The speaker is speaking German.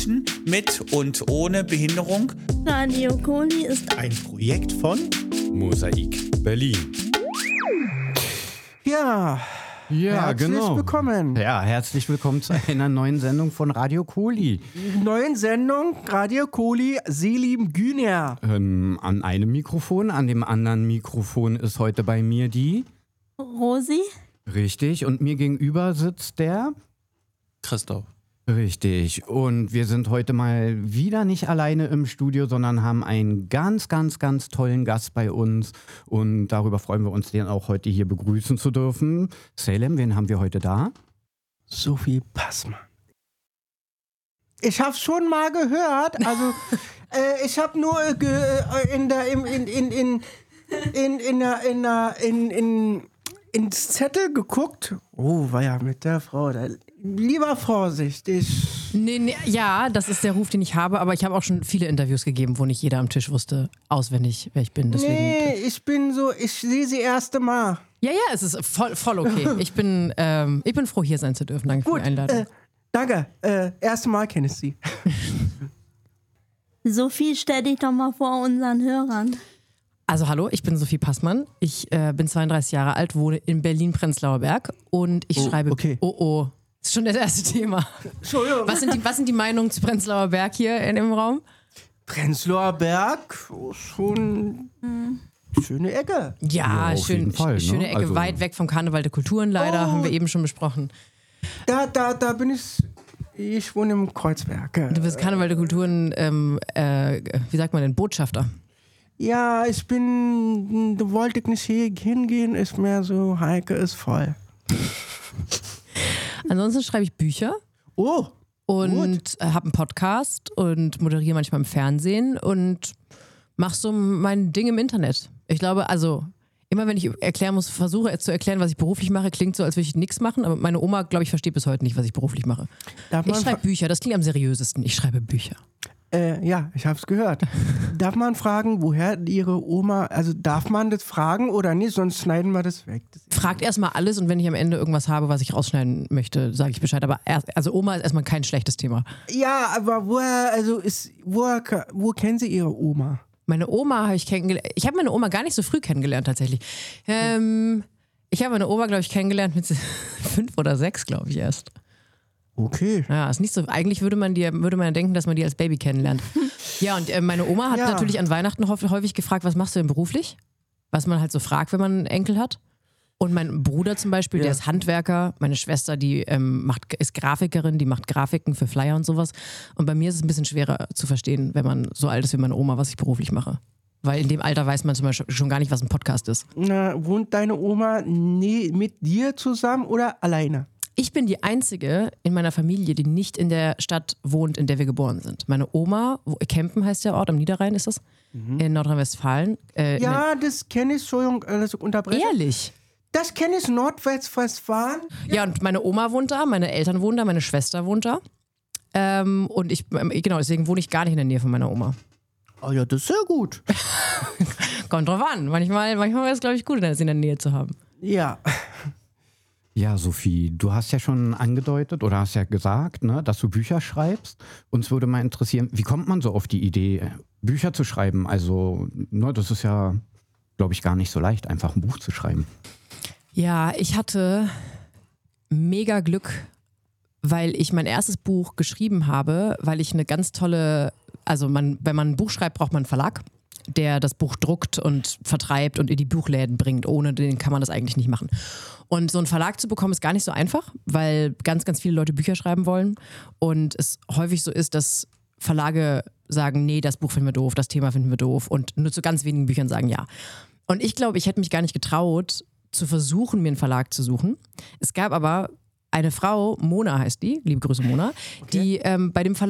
mit und ohne Behinderung. Radio Koli ist ein Projekt von Mosaik Berlin. Ja, herzlich genau. willkommen. Ja, herzlich willkommen zu einer neuen Sendung von Radio Koli. Neuen Sendung Radio Koli, Selim Güner. An einem Mikrofon, an dem anderen Mikrofon ist heute bei mir die Rosi. Richtig, und mir gegenüber sitzt der Christoph. Richtig, und wir sind heute mal wieder nicht alleine im Studio, sondern haben einen ganz, ganz, ganz tollen Gast bei uns und darüber freuen wir uns, den auch heute hier begrüßen zu dürfen. Selim, wen haben wir heute da? Sophie Passmann. Ich hab's schon mal gehört, also ich hab nur ins Zettel geguckt. Oh, war ja mit der Frau. Lieber vorsichtig. Nee, ja, das ist der Ruf, den ich habe, aber ich habe auch schon viele Interviews gegeben, wo nicht jeder am Tisch wusste auswendig, wer ich bin. Deswegen. Nee, ich sehe sie erste Mal. Ja, es ist voll okay. Ich bin froh, hier sein zu dürfen. Danke für die Einladung. Danke. Erste Mal kenne ich sie. Sophie, stell dich doch mal vor unseren Hörern. Also hallo, ich bin Sophie Passmann. Ich bin 32 Jahre alt, wohne in Berlin-Prenzlauer Berg und ich schreibe... Okay. Oh, das ist schon das erste Thema. Entschuldigung. Was sind die Meinungen zu Prenzlauer Berg hier im Raum? Prenzlauer Berg, schon schöne Ecke. Ja, auf jeden Fall, ne? schöne Ecke, Also, weit weg vom Karneval der Kulturen leider, haben wir eben schon besprochen. Da bin ich wohne im Kreuzberg. Du bist Karneval der Kulturen, wie sagt man denn, Botschafter? Ja, wollte ich nicht hingehen, ist mehr so, Heike ist voll. Ansonsten schreibe ich Bücher. Oh. Und habe einen Podcast und moderiere manchmal im Fernsehen und mache so mein Ding im Internet. Ich glaube, also immer wenn ich versuche zu erklären, was ich beruflich mache, klingt so, als würde ich nichts machen, aber meine Oma, glaube ich, versteht bis heute nicht, was ich beruflich mache. Ich schreibe Bücher, das klingt am seriösesten. Ich schreibe Bücher. Ja, ich hab's gehört. Darf man fragen, woher Ihre Oma, also darf man das fragen oder nicht, sonst schneiden wir das weg. Fragt erstmal alles und wenn ich am Ende irgendwas habe, was ich rausschneiden möchte, sage ich Bescheid. Aber also Oma ist erstmal kein schlechtes Thema. Ja, aber wo kennen Sie Ihre Oma? Meine Oma habe ich kennengelernt. Ich habe meine Oma gar nicht so früh kennengelernt tatsächlich. Ich habe meine Oma, glaube ich, kennengelernt mit 5 oder 6, glaube ich, erst. Okay. Ja, ist nicht so. Eigentlich würde man denken, dass man die als Baby kennenlernt. Ja, und meine Oma hat natürlich an Weihnachten häufig gefragt, was machst du denn beruflich? Was man halt so fragt, wenn man einen Enkel hat. Und mein Bruder zum Beispiel, der ist Handwerker. Meine Schwester, die ist Grafikerin, die macht Grafiken für Flyer und sowas. Und bei mir ist es ein bisschen schwerer zu verstehen, wenn man so alt ist wie meine Oma, was ich beruflich mache. Weil in dem Alter weiß man zum Beispiel schon gar nicht, was ein Podcast ist. Na, wohnt deine Oma mit dir zusammen oder alleine? Ich bin die Einzige in meiner Familie, die nicht in der Stadt wohnt, in der wir geboren sind. Meine Oma, Kempen heißt der Ort, am Niederrhein ist das, in Nordrhein-Westfalen. Das kenne ich, Entschuldigung, dass ich unterbreche. Ehrlich? Das kenne ich, Nordwestfalen. Ja, und meine Oma wohnt da, meine Eltern wohnen da, meine Schwester wohnt da. Und deswegen wohne ich gar nicht in der Nähe von meiner Oma. Oh ja, das ist sehr gut. Kommt drauf an. Manchmal wäre es, glaube ich, gut, das in der Nähe zu haben. Ja. Ja, Sophie, du hast ja schon angedeutet oder hast ja gesagt, ne, dass du Bücher schreibst. Uns würde mal interessieren, wie kommt man so auf die Idee, Bücher zu schreiben? Also, ne, das ist ja, glaube ich, gar nicht so leicht, einfach ein Buch zu schreiben. Ja, ich hatte mega Glück, weil ich mein erstes Buch geschrieben habe, weil ich eine ganz tolle, also wenn man ein Buch schreibt, braucht man einen Verlag, der das Buch druckt und vertreibt und in die Buchläden bringt. Ohne den kann man das eigentlich nicht machen. Und so einen Verlag zu bekommen ist gar nicht so einfach, weil ganz, ganz viele Leute Bücher schreiben wollen und es häufig so ist, dass Verlage sagen, nee, das Buch finden wir doof, das Thema finden wir doof und nur zu ganz wenigen Büchern sagen ja. Und ich glaube, ich hätte mich gar nicht getraut, zu versuchen, mir einen Verlag zu suchen. Es gab aber eine Frau, Mona heißt die, liebe Grüße Mona, die bei dem Verlag